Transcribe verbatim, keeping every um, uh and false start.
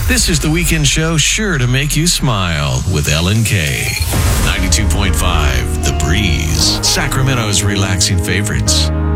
This is the weekend show sure to make you smile with Ellen K. ninety-two point five The Breeze, Sacramento's relaxing favorites.